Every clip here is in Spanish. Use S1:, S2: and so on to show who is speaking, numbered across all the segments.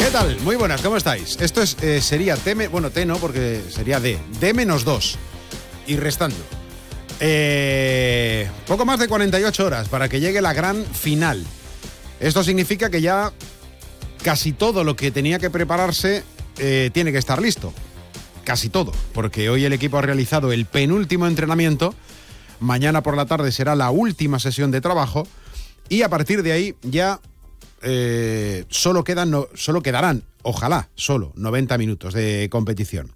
S1: ¿Qué tal? Muy buenas, ¿cómo estáis? Esto es, sería T, bueno, T no, porque sería D-2 y restando. Poco más de 48 horas para que llegue la gran final. Esto significa que ya casi todo lo que tenía que prepararse tiene que estar listo. Casi todo, porque hoy el equipo ha realizado el penúltimo entrenamiento, mañana por la tarde será la última sesión de trabajo y a partir de ahí ya solo quedarán, ojalá, solo 90 minutos de competición.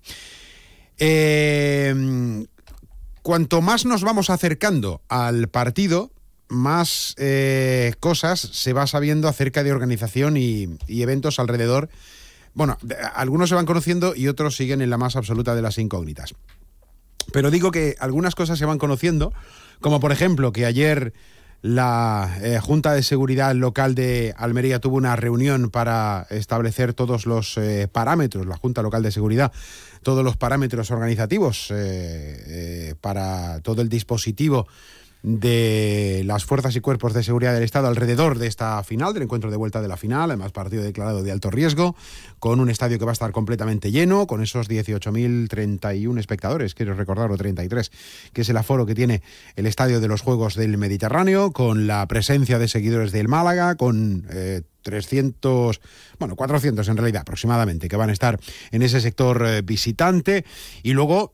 S1: Cuanto más nos vamos acercando al partido, más cosas se va sabiendo acerca de organización y eventos alrededor. Bueno, algunos se van conociendo y otros siguen en la más absoluta de las incógnitas. Pero digo que algunas cosas se van conociendo, como por ejemplo que ayer la Junta de Seguridad Local de Almería tuvo una reunión para establecer todos los parámetros, la Junta Local de Seguridad, todos los parámetros organizativos para todo el dispositivo de las fuerzas y cuerpos de seguridad del Estado alrededor de esta final, del encuentro de vuelta de la final, además partido declarado de alto riesgo, con un estadio que va a estar completamente lleno, con esos 18.031 espectadores, quiero recordar, o 33, que es el aforo que tiene el estadio de los Juegos del Mediterráneo, con la presencia de seguidores del Málaga, con 400 en realidad aproximadamente, que van a estar en ese sector visitante, y luego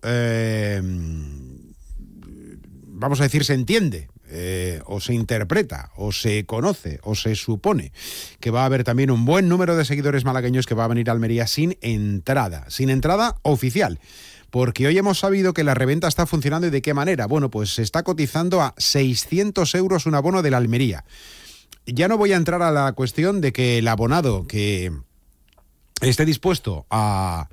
S1: vamos a decir, se entiende, o se interpreta, o se conoce, o se supone que va a haber también un buen número de seguidores malagueños que va a venir a Almería sin entrada oficial. Porque hoy hemos sabido que la reventa está funcionando y de qué manera. Bueno, pues se está cotizando a 600 euros un abono de la Almería. Ya no voy a entrar a la cuestión de que el abonado que esté dispuesto a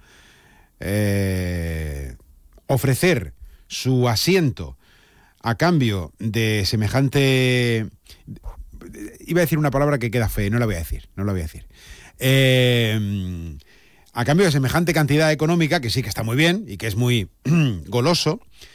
S1: ofrecer su asiento a cambio de semejante... Iba a decir una palabra que queda fea, no la voy a decir. A cambio de semejante cantidad económica, que sí que está muy bien y que es muy goloso,